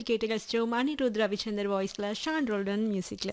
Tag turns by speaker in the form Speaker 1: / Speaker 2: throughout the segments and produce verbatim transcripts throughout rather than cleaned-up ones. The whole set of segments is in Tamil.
Speaker 1: கேட்டு ரசிச்சோம். அனிருத் ரவிச்சந்தர் வாய்ஸ்ல ஷான் ரோல்டன் மியூசிக்ல.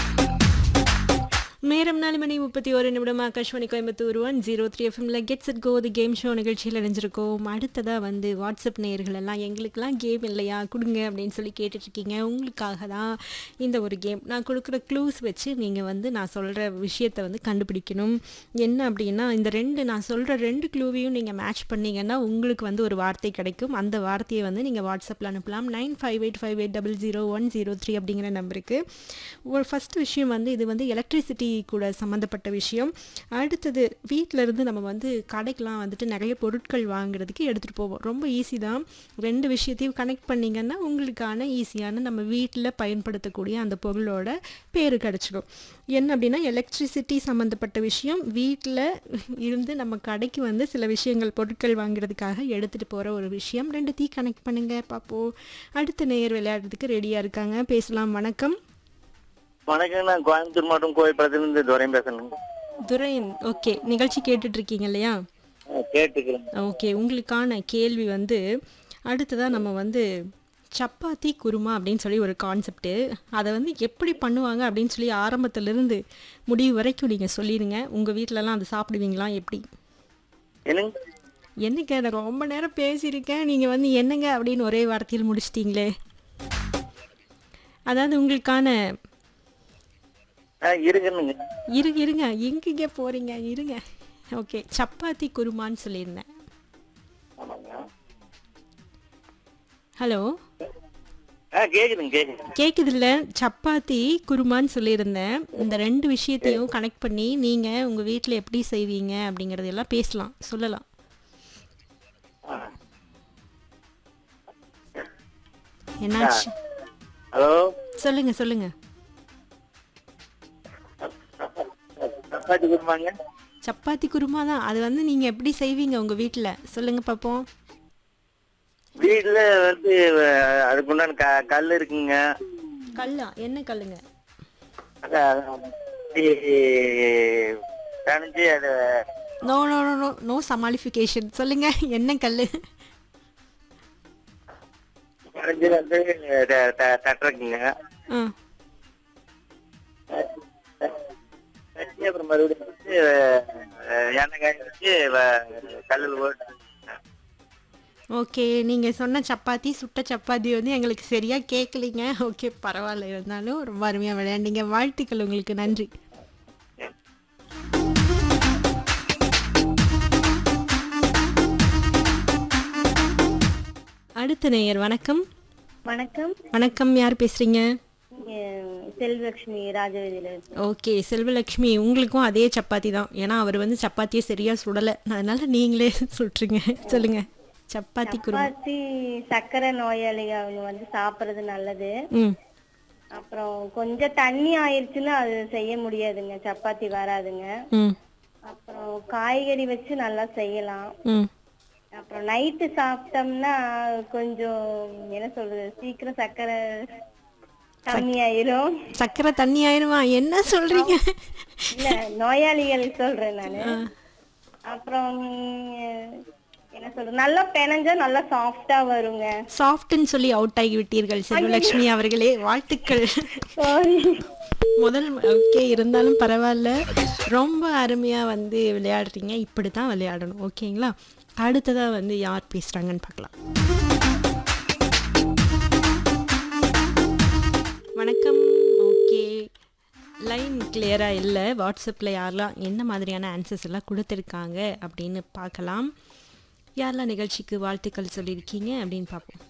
Speaker 1: நேரம் நாலு மணி முப்பத்தி ஒரு நிமிடம் Akashvani Coimbatore one zero three எஃப்எம்ல gets it go the game show நிகழ்ச்சியில் இணைஞ்சிருக்கோம். அடுத்ததாக வந்து வாட்ஸ்அப் நேயர்கள் எல்லாம் எங்களுக்கெல்லாம் கேம் இல்லையா கொடுங்க அப்படின்னு சொல்லி கேட்டுட்ருக்கீங்க. உங்களுக்காக தான் இந்த ஒரு கேம். நான் கொடுக்குற க்ளூஸ் வச்சு நீங்கள் வந்து நான் சொல்கிற விஷயத்தை வந்து கண்டுபிடிக்கணும். என்ன அப்படின்னா இந்த ரெண்டு நான் சொல்கிற ரெண்டு க்ளூவையும் நீங்கள் மேட்ச் பண்ணிங்கன்னா உங்களுக்கு வந்து ஒரு வார்த்தை கிடைக்கும். அந்த வார்த்தையை வந்து நீங்கள் வாட்ஸ்அப்பில் அனுப்பலாம். Nine five eight five eight double zero one zero three அப்படிங்கிற நம்பருக்கு. ஒரு ஃபஸ்ட் விஷயம் வந்து இது வந்து எலக்ட்ரிசிட்டி கூட சம்மந்தப்பட்ட விஷயம். அடுத்தது வீட்டில் இருந்து நம்ம வந்து கடைக்கெலாம் வந்துட்டு நிறைய பொருட்கள் வாங்குறதுக்கு எடுத்துகிட்டு போவோம். ரொம்ப ஈஸி தான். ரெண்டு விஷயத்தையும் கனெக்ட் பண்ணிங்கன்னா உங்களுக்கான ஈஸியான நம்ம வீட்டில் பயன்படுத்தக்கூடிய அந்த பொருளோட பேர் கிடச்சிடும். என்ன அப்படின்னா எலக்ட்ரிசிட்டி சம்மந்தப்பட்ட விஷயம், வீட்டில் இருந்து நம்ம கடைக்கு வந்து சில விஷயங்கள் பொருட்கள் வாங்குறதுக்காக எடுத்துகிட்டு போகிற ஒரு விஷயம். ரெண்டுத்தையும் கனெக்ட் பண்ணுங்கள் பார்ப்போம். அடுத்த நேயர் விளையாடுறதுக்கு ரெடியாக இருக்காங்க. பேசலாம். வணக்கம்.
Speaker 2: வணக்கம். நான் கோயம்புத்தூர் மாவட்டம் கோயம்புத்தூர்லேருந்து துரையன் பேசுறேன்.
Speaker 1: துரையன், ஓகே. நிகழ்ச்சி கேட்டுட்டு இருக்கீங்க இல்லையா?
Speaker 2: கேட்டுக்கிறேன்.
Speaker 1: ஓகே, உங்களுக்கான கேள்வி வந்து அடுத்ததாக நம்ம வந்து சப்பாத்தி குருமா அப்படின்னு சொல்லி ஒரு கான்செப்ட்டு. அதை வந்து எப்படி பண்ணுவாங்க அப்படின்னு சொல்லி ஆரம்பத்திலிருந்து முடிவு வரைக்கும் நீங்கள் சொல்லிடுங்க. உங்கள் வீட்டிலலாம் அதை சாப்பிடுவீங்களா எப்படி?
Speaker 2: என்னங்க
Speaker 1: என்னங்க நான் ரொம்ப நேரம் பேசியிருக்கேன், நீங்கள் வந்து என்னங்க அப்படின்னு ஒரே வார்த்தையில் முடிச்சிட்டிங்களே. அதாவது உங்களுக்கான
Speaker 2: இருக்குங்க.
Speaker 1: இருங்க இருங்க எங்கெங்க போகிறீங்க இருங்க. ஓகே, சப்பாத்தி குருமான்னு சொல்லியிருந்தேன். ஹலோ,
Speaker 2: கேக்குதுங்க கேக்குது
Speaker 1: கேட்குதுல்ல? சப்பாத்தி குருமான்னு சொல்லியிருந்தேன். இந்த ரெண்டு விஷயத்தையும் கனெக்ட் பண்ணி நீங்கள் உங்கள் வீட்டில் எப்படி செய்வீங்க அப்படிங்கிறதெல்லாம் பேசலாம், சொல்லலாம். என்னாச்சு?
Speaker 2: ஹலோ,
Speaker 1: சொல்லுங்க சொல்லுங்க.
Speaker 2: சப்பாத்தி குருமாங்க.
Speaker 1: சப்பாத்தி குருமா தான். அது வந்து நீங்கள் எப்படி செய்வீங்க உங்கள் வீட்டில் சொல்லுங்க பார்ப்போம்.
Speaker 2: வீட்டுல வந்து அஹ், அதுக்கு உண்டான க கல் இருக்குங்க.
Speaker 1: கல்லா? என்ன கல்லுங்க?
Speaker 2: தனிஞ்சு அது
Speaker 1: no no no no no சமாளிஃபிகேஷன். சொல்லுங்க என்ன கல்?
Speaker 2: தனிஞ்சு வந்து த- த- தட்டுறக்குங்க.
Speaker 1: ஆ,
Speaker 2: தட்டி அப்புறம் மறுபடியும் வந்து அஹ், எண்ணெய் காய வச்சு வ- கல்லில் போட்டு.
Speaker 1: ஓகே. நீங்கள் சொன்ன சப்பாத்தி சுட்ட சப்பாத்தி வந்து எங்களுக்கு சரியாக கேட்கலிங்க. ஓகே, பரவாயில்ல. இருந்தாலும் ரொம்ப அருமையாக விளையாண்டீங்க. வாழ்த்துக்கள் உங்களுக்கு. நன்றி. அடுத்த நேயர். வணக்கம்.
Speaker 3: வணக்கம்.
Speaker 1: வணக்கம், யார் பேசுகிறீங்க?
Speaker 3: எ- செல்வலட்சுமி ராஜவேதியில இருக்கு.
Speaker 1: ஓகே, செல்வலட்சுமி, உங்களுக்கும் அதே சப்பாத்தி தான். ஏன்னா அவர் வந்து சப்பாத்தியை சரியாக சுடலை, அதனால நீங்களே சுட்டுருங்க. சொல்லுங்க. சப்பாத்தி குருமா.
Speaker 3: சப்பாத்தி சர்க்கரை நோயாளிகள் அவங்க வந்து சாப்பிடுறது நல்லது.
Speaker 1: ம்
Speaker 3: அப்புறம் கொஞ்சம் தண்ணி ஆயிடுச்சுன்னா அது செய்ய முடியாதுங்க, சப்பாத்தி வராதுங்க.
Speaker 1: ம்
Speaker 3: அப்புறம் காய்கறி வச்சு நல்லா செய்யலாம்.
Speaker 1: ம்
Speaker 3: அப்புறம் நைட்டு சாப்பிட்டோம்னா கொஞ்சம் என்ன சொல்றது, சீக்கிரம் சர்க்கரை கம்மியாயிரும்.
Speaker 1: சக்கரை தண்ணி ஆயிடுமா? என்ன சொல்றீங்க?
Speaker 3: இல்ல, நோயாளிகளுக்கு சொல்றேன் நானு. அப்புறம் என்ன சொல்றது, நல்லா பெனஞ்சா நல்லா சாஃப்டா வருங்க.
Speaker 1: சாஃப்ட்னு சொல்லி அவுட் ஆகி விட்டீர்கள் செல்வலட்சுமி அவர்களே. வாழ்த்துக்கள்.
Speaker 3: சாரி.
Speaker 1: முதல் ஓகே, இருந்தாலும் பரவாயில்ல. ரொம்ப அருமையாக வந்து விளையாடுறீங்க. இப்படி தான் விளையாடணும், ஓகேங்களா? அடுத்ததாக வந்து யார் பேசுகிறாங்கன்னு பார்க்கலாம். வணக்கம். ஓகே, லைன் கிளியராக இல்லை. வாட்ஸ்அப்பில் யாரெல்லாம் என்ன மாதிரியான ஆன்சர்ஸ் எல்லாம் கொடுத்துருக்காங்க அப்படின்னு பார்க்கலாம். யாரெல்லாம் நிகழ்ச்சிக்கு வாழ்த்துக்கள் சொல்லியிருக்கீங்க அப்படின்னு பார்ப்போம்.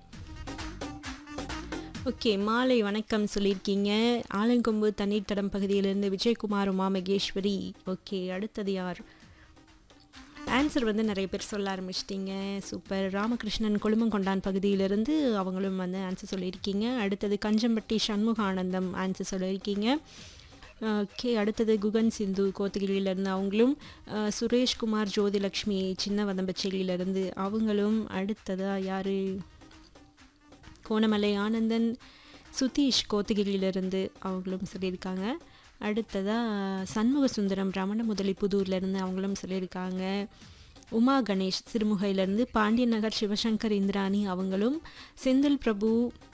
Speaker 1: ஓகே, மாலை வணக்கம் சொல்லியிருக்கீங்க. ஆலங்கொம்பு தண்ணீர் தடம் பகுதியிலேருந்து விஜயகுமார், உமா மகேஸ்வரி. ஓகே, அடுத்தது யார்? ஆன்சர் வந்து நிறைய பேர் சொல்ல ஆரம்பிச்சிட்டிங்க. சூப்பர். ராமகிருஷ்ணன் கொழுமங்கொண்டான் பகுதியிலேருந்து அவங்களும் வந்து ஆன்சர் சொல்லியிருக்கீங்க. அடுத்தது கஞ்சம்பட்டி சண்முகானந்தம் ஆன்சர் சொல்லியிருக்கீங்க. ஓகே, அடுத்தது குகன் சிந்து கோத்தகிரியிலேருந்து அவங்களும். அஹ், சுரேஷ்குமார் ஜோதிலக்ஷ்மி சின்ன வதம்பச்சேரியிலேருந்து அவங்களும். அடுத்ததாக யார்? கோணமலை ஆனந்தன் சுதீஷ் கோத்தகிரியிலேருந்து அவங்களும் சொல்லியிருக்காங்க. அடுத்ததாக சண்முக சுந்தரம் ரமண முதலி புதூர்லேருந்து அவங்களும் சொல்லியிருக்காங்க. உமா கணேஷ் சிறுமுகையிலேருந்து, பாண்டியன் நகர் சிவசங்கர் இந்திராணி அவங்களும், செந்தில் பிரபு